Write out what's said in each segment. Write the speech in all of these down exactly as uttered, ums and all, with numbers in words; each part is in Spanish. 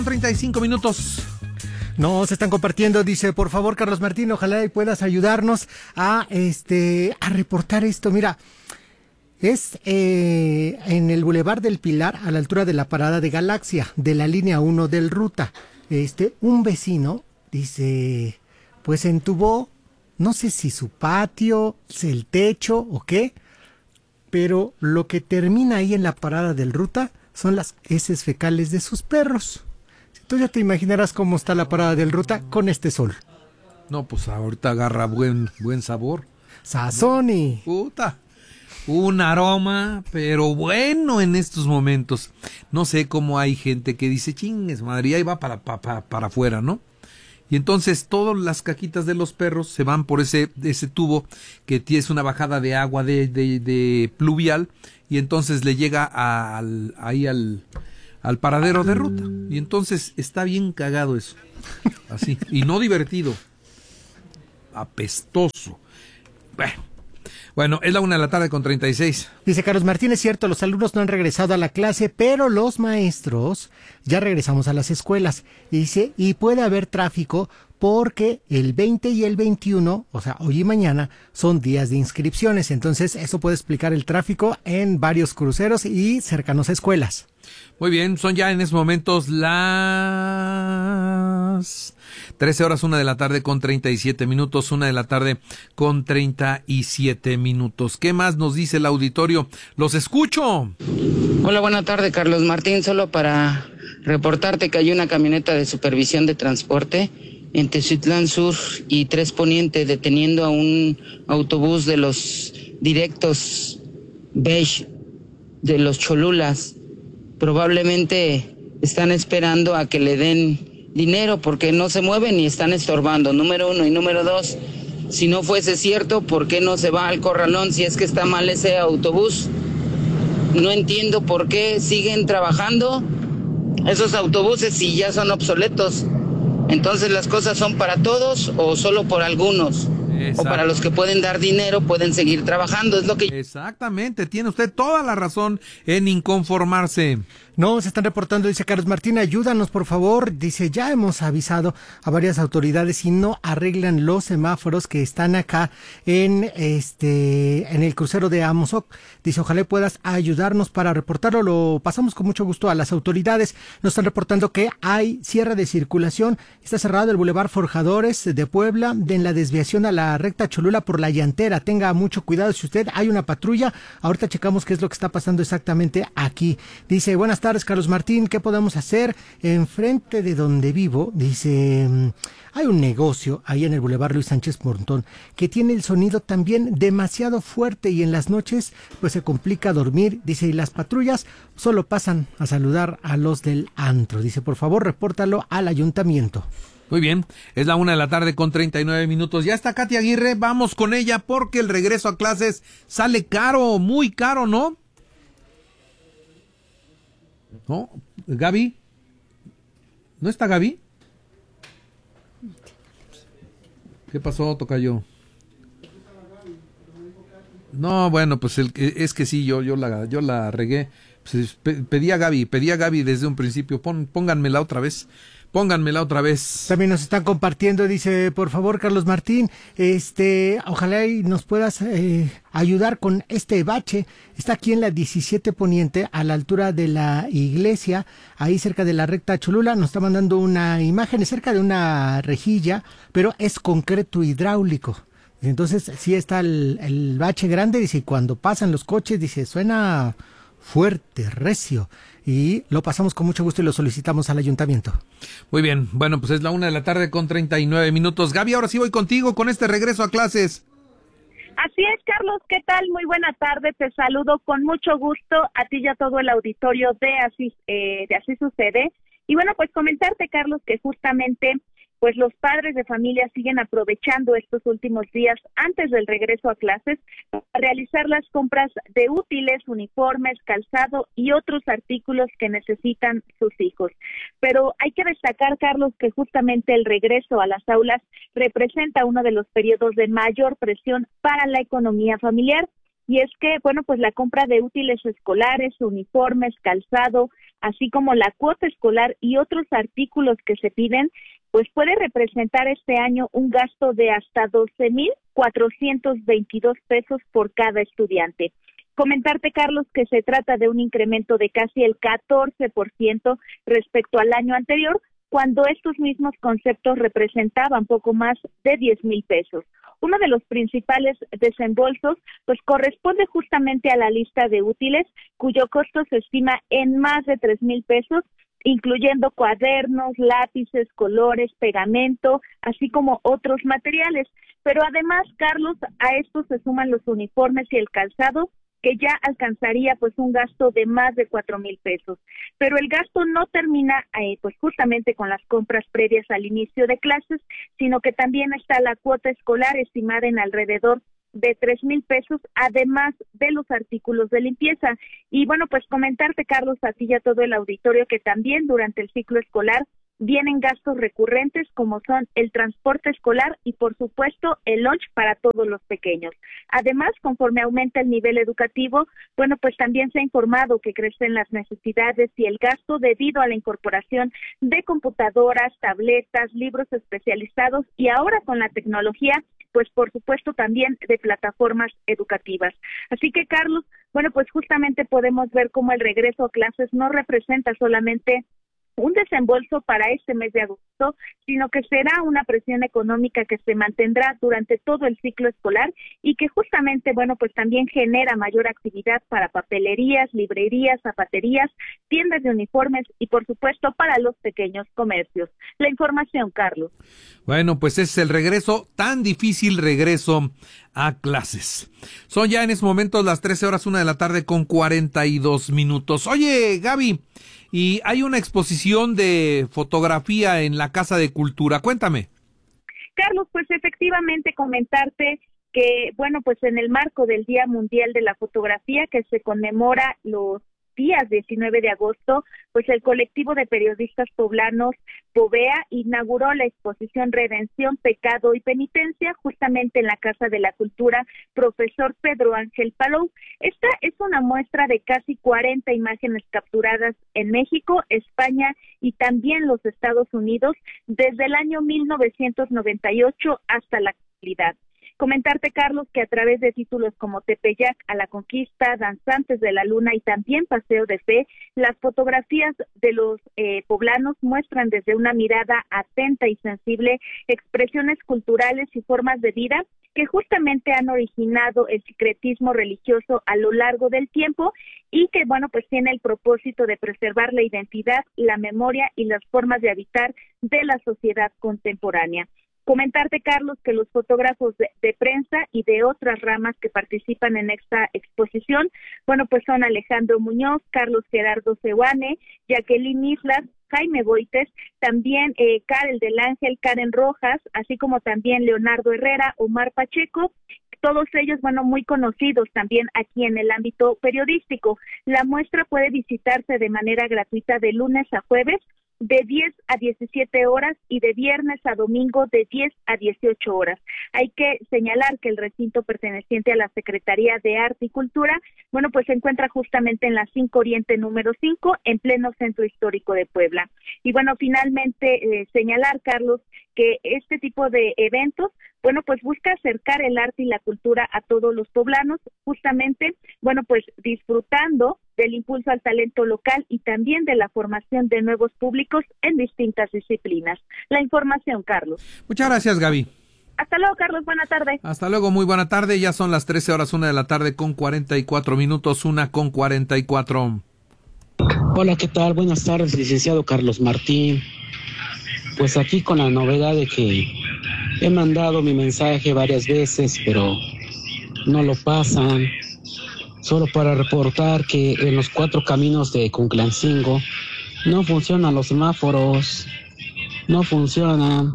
treinta y cinco minutos. No, se están compartiendo, dice, por favor, Carlos Martín, ojalá y puedas ayudarnos a este a reportar esto. Mira, es eh, en el Boulevard del Pilar, a la altura de la parada de Galaxia, de la línea uno del Ruta. Este, un vecino, dice, pues entubó, no sé si su patio, si el techo o qué, pero lo que termina ahí en la parada del Ruta son las heces fecales de sus perros. Tú ya te imaginarás cómo está la parada del Ruta con este sol. No, pues ahorita agarra buen, buen sabor. Sazón y... Puta. Un aroma, pero bueno en estos momentos. No sé cómo hay gente que dice, chingues, madre, y ahí va para, para, para afuera, ¿no? Y entonces todas las caquitas de los perros se van por ese, ese tubo que tiene una bajada de agua de, de, de pluvial, y entonces le llega a, al, ahí al... al paradero de Ruta, y entonces está bien cagado eso, así, y no divertido, apestoso. Bueno, bueno, es la una de la tarde con treinta y seis. Dice Carlos Martín, es cierto, los alumnos no han regresado a la clase, pero los maestros ya regresamos a las escuelas. Y dice, y puede haber tráfico porque el veinte y el veintiuno, o sea, hoy y mañana, son días de inscripciones. Entonces, eso puede explicar el tráfico en varios cruceros y cercanos a escuelas. Muy bien, son ya en estos momentos las trece horas, una de la tarde con treinta y siete minutos, una de la tarde con treinta y siete minutos. ¿Qué más nos dice el auditorio? ¡Los escucho! Hola, buena tarde, Carlos Martín. Solo para reportarte que hay una camioneta de supervisión de transporte en Teziutlán Sur y Tres Poniente deteniendo a un autobús de los directos beige de los Cholulas. Probablemente están esperando a que le den dinero porque no se mueven y están estorbando, número uno. Y número dos, si no fuese cierto, ¿por qué no se va al corralón si es que está mal ese autobús? No entiendo por qué siguen trabajando esos autobuses si ya son obsoletos. Entonces, ¿las cosas son para todos o solo por algunos? Exacto. O para los que pueden dar dinero pueden seguir trabajando, es lo que... Exactamente, tiene usted toda la razón en inconformarse. No, se están reportando, dice Carlos Martín, ayúdanos por favor. Dice, ya hemos avisado a varias autoridades y no arreglan los semáforos que están acá en este en el crucero de Amozoc. Dice, ojalá puedas ayudarnos para reportarlo. Lo pasamos con mucho gusto a las autoridades. Nos están reportando que hay cierre de circulación. Está cerrado el Boulevard Forjadores de Puebla, de en la desviación a la recta Cholula por la Llantera. Tenga mucho cuidado si usted hay una patrulla. Ahorita checamos qué es lo que está pasando exactamente aquí. Dice, buenas tardes, Carlos Martín, ¿qué podemos hacer? Enfrente de donde vivo, dice, hay un negocio ahí en el Boulevard Luis Sánchez Montón que tiene el sonido también demasiado fuerte y en las noches pues se complica dormir. Dice, y las patrullas solo pasan a saludar a los del antro. Dice, por favor, repórtalo al ayuntamiento. Muy bien, es la una de la tarde con treinta y nueve minutos. Ya está Katy Aguirre, vamos con ella porque el regreso a clases sale caro, muy caro, ¿no? ¿No? ¿Gaby? ¿No está Gaby? ¿Qué pasó, tocayo? No, bueno, pues el, es que sí, yo, yo, la, yo la regué. Pues, pedí a Gaby, pedí a Gaby desde un principio, Pon, pónganmela otra vez. Pónganmela otra vez. También nos están compartiendo, dice, por favor, Carlos Martín, este, ojalá y nos puedas eh, ayudar con este bache. Está aquí en la diecisiete Poniente, a la altura de la iglesia, ahí cerca de la recta Cholula. Nos está mandando una imagen, es cerca de una rejilla, pero es concreto hidráulico. Entonces, sí está el, el bache grande, dice, y cuando pasan los coches, dice, suena fuerte, recio. Y lo pasamos con mucho gusto y lo solicitamos al ayuntamiento. Muy bien, bueno, pues es la una de la tarde con treinta y nueve minutos. Gaby, ahora sí voy contigo con este regreso a clases. Así es, Carlos, ¿qué tal? Muy buena tarde, te saludo con mucho gusto a ti y a todo el auditorio de Así, eh, de Así Sucede. Y bueno, pues comentarte, Carlos, que justamente pues los padres de familia siguen aprovechando estos últimos días antes del regreso a clases para realizar las compras de útiles, uniformes, calzado y otros artículos que necesitan sus hijos. Pero hay que destacar, Carlos, que justamente el regreso a las aulas representa uno de los periodos de mayor presión para la economía familiar. y es que, bueno, pues la compra de útiles escolares, uniformes, calzado, así como la cuota escolar y otros artículos que se piden, pues puede representar este año un gasto de hasta doce mil cuatrocientos veintidós pesos por cada estudiante. Comentarte, Carlos, que se trata de un incremento de casi el catorce por ciento respecto al año anterior, cuando estos mismos conceptos representaban poco más de diez mil pesos. Uno de los principales desembolsos pues corresponde justamente a la lista de útiles, cuyo costo se estima en más de tres mil pesos, incluyendo cuadernos, lápices, colores, pegamento, así como otros materiales. Pero además, Carlos, a estos se suman los uniformes y el calzado, que ya alcanzaría pues un gasto de más de cuatro mil pesos. Pero el gasto no termina eh, pues justamente con las compras previas al inicio de clases, sino que también está la cuota escolar estimada en alrededor de tres mil pesos, además de los artículos de limpieza. Y bueno, pues comentarte, Carlos, a ti y a todo el auditorio, que también durante el ciclo escolar vienen gastos recurrentes como son el transporte escolar y, por supuesto, el lunch para todos los pequeños. Además, conforme aumenta el nivel educativo, bueno, pues también se ha informado que crecen las necesidades y el gasto debido a la incorporación de computadoras, tabletas, libros especializados y ahora con la tecnología, pues por supuesto también de plataformas educativas. Así que, Carlos, bueno, pues justamente podemos ver cómo el regreso a clases no representa solamente un desembolso para este mes de agosto, sino que será una presión económica que se mantendrá durante todo el ciclo escolar y que justamente, bueno, pues también genera mayor actividad para papelerías, librerías, zapaterías, tiendas de uniformes y, por supuesto, para los pequeños comercios. La información, Carlos. Bueno, pues es el regreso, tan difícil regreso a clases. Son ya en estos momentos las trece horas, una de la tarde con cuarenta y dos minutos. Oye, Gaby, y hay una exposición de fotografía en la Casa de Cultura. Cuéntame. Carlos, pues efectivamente comentarte que, bueno, pues en el marco del Día Mundial de la Fotografía, que se conmemora los días diecinueve de agosto, pues el colectivo de periodistas poblanos Povea inauguró la exposición Redención, Pecado y Penitencia justamente en la Casa de la Cultura Profesor Pedro Ángel Palou. Esta es una muestra de casi cuarenta imágenes capturadas en México, España y también los Estados Unidos desde el año mil novecientos noventa y ocho hasta la actualidad. Comentarte, Carlos, que a través de títulos como Tepeyac a la Conquista, Danzantes de la Luna y también Paseo de Fe, las fotografías de los eh, poblanos muestran desde una mirada atenta y sensible expresiones culturales y formas de vida que justamente han originado el sincretismo religioso a lo largo del tiempo y que, bueno, pues tiene el propósito de preservar la identidad, la memoria y las formas de habitar de la sociedad contemporánea. Comentarte, Carlos, que los fotógrafos de, de prensa y de otras ramas que participan en esta exposición, bueno, pues son Alejandro Muñoz, Carlos Gerardo Sehuane, Jacqueline Islas, Jaime Boites, también eh, Karel del Ángel, Karen Rojas, así como también Leonardo Herrera, Omar Pacheco, todos ellos, bueno, muy conocidos también aquí en el ámbito periodístico. La muestra puede visitarse de manera gratuita de lunes a jueves, de diez a diecisiete horas y de viernes a domingo de diez a dieciocho horas. Hay que señalar que el recinto perteneciente a la Secretaría de Arte y Cultura, bueno, pues se encuentra justamente en la cinco Oriente número cinco, en pleno centro histórico de Puebla. Y bueno, finalmente eh, señalar, Carlos, que este tipo de eventos, bueno, pues busca acercar el arte y la cultura a todos los poblanos, justamente, bueno, pues disfrutando del impulso al talento local y también de la formación de nuevos públicos en distintas disciplinas. La información, Carlos. Muchas gracias, Gaby. Hasta luego, Carlos. Buena tarde. Hasta luego, muy buena tarde. Ya son las trece horas, una de la tarde con cuarenta y cuatro minutos, una con cuarenta y cuatro. Hola, ¿qué tal? Buenas tardes, licenciado Carlos Martín. Pues aquí con la novedad de que he mandado mi mensaje varias veces, pero no lo pasan. Solo para reportar que en los cuatro caminos de Cunclancingo no funcionan los semáforos, no funcionan.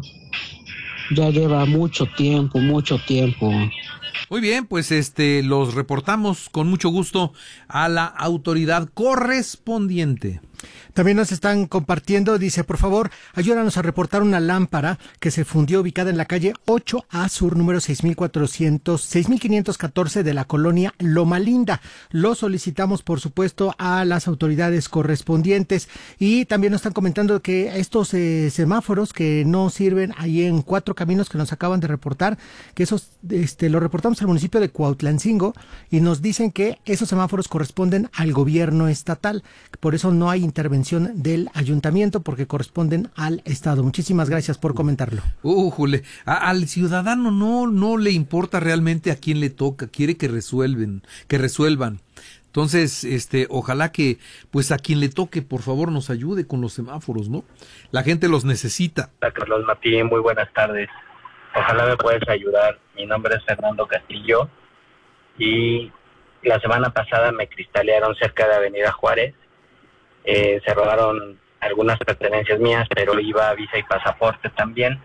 Ya lleva mucho tiempo, mucho tiempo. Muy bien, pues este los reportamos con mucho gusto a la autoridad correspondiente. También nos están compartiendo, dice, por favor, ayúdanos a reportar una lámpara que se fundió ubicada en la calle ocho A Sur, número seis mil cuatrocientos, seis mil quinientos catorce de la colonia Loma Linda. Lo solicitamos, por supuesto, a las autoridades correspondientes. Y también nos están comentando que estos eh, semáforos que no sirven ahí en Cuatro Caminos que nos acaban de reportar, que esos este, lo reportamos al municipio de Cuautlancingo y nos dicen que esos semáforos corresponden al gobierno estatal. Por eso no hay intervención del ayuntamiento porque corresponden al estado. Muchísimas gracias por comentarlo. Uh, jule. A, al ciudadano no no le importa realmente a quién le toca, quiere que resuelven, que resuelvan. Entonces, este, ojalá que pues a quien le toque, por favor, nos ayude con los semáforos, ¿no? La gente los necesita. Hola, Carlos Martín, muy buenas tardes. Ojalá me puedas ayudar. Mi nombre es Fernando Castillo y la semana pasada me cristalearon cerca de Avenida Juárez. Eh, se robaron algunas pertenencias mías, pero iba visa y pasaporte también.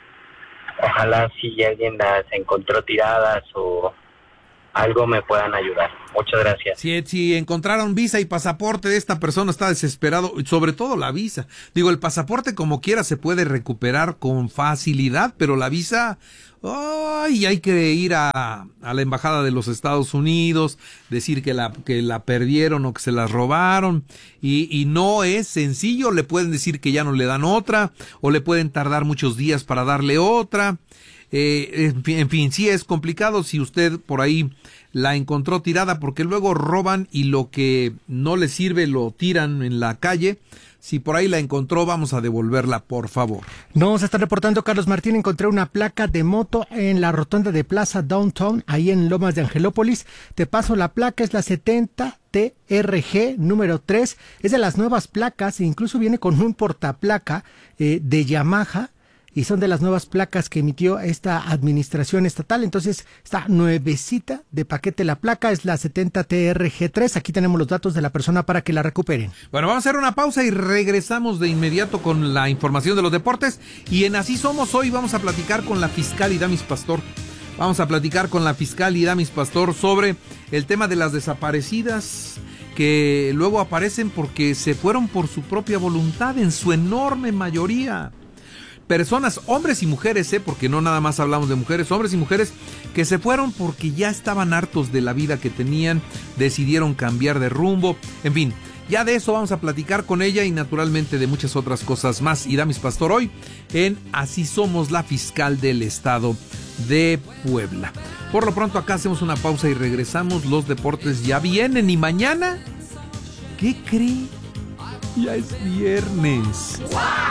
Ojalá si alguien las encontró tiradas o algo me puedan ayudar. Muchas gracias. Si, si encontraron visa y pasaporte de esta persona, está desesperado, sobre todo la visa. Digo, el pasaporte como quiera se puede recuperar con facilidad, pero la visa, ay, hay que ir a, a la embajada de los Estados Unidos, decir que la, que la perdieron o que se la robaron, y, y no es sencillo. Le pueden decir que ya no le dan otra, o le pueden tardar muchos días para darle otra. Eh, en, fin, en fin, sí es complicado si usted por ahí la encontró tirada, porque luego roban y lo que no le sirve lo tiran en la calle. Si por ahí la encontró, vamos a devolverla, por favor. Nos está reportando Carlos Martín, encontré una placa de moto en la rotonda de Plaza Downtown, ahí en Lomas de Angelópolis. Te paso la placa, es la setenta T R G número tres. Es de las nuevas placas, e incluso viene con un portaplaca eh, de Yamaha. Y son de las nuevas placas que emitió esta administración estatal. Entonces está nuevecita de paquete la placa, es la setenta T R G tres. Aquí tenemos los datos de la persona para que la recuperen. Bueno, vamos a hacer una pausa y regresamos de inmediato con la información de los deportes. Y en Así Somos hoy vamos a platicar con la fiscal Idamis Pastor. Vamos a platicar con la fiscal Idamis Pastor sobre el tema de las desaparecidas que luego aparecen porque se fueron por su propia voluntad en su enorme mayoría. Personas, hombres y mujeres, ¿eh? Porque no nada más hablamos de mujeres, hombres y mujeres que se fueron porque ya estaban hartos de la vida que tenían, decidieron cambiar de rumbo, en fin, ya de eso vamos a platicar con ella y naturalmente de muchas otras cosas más. Idamis Pastor hoy en Así Somos, la fiscal del estado de Puebla. Por lo pronto acá hacemos una pausa y regresamos, los deportes ya vienen y mañana, ¿qué cree? Ya es viernes.